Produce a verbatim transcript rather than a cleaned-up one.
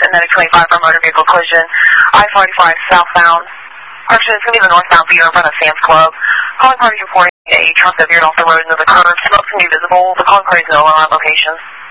and then a twenty-five for a motor vehicle collision. I forty-five southbound. Actually, it's going to be the northbound feeder in front of Sam's Club. Calling parties reporting a truck that veered off the road into the curb. Smoke can be visible. The calling parties know around location.